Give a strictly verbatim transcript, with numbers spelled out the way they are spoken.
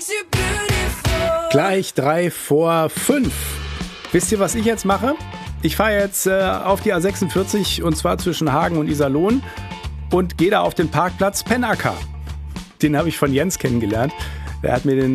Gleich drei vor fünf. Wisst ihr, was ich jetzt mache? Ich fahre jetzt äh, auf die A sechsundvierzig und zwar zwischen Hagen und Iserlohn und gehe da auf den Parkplatz Pennacker. Den habe ich von Jens kennengelernt. Der hat mir den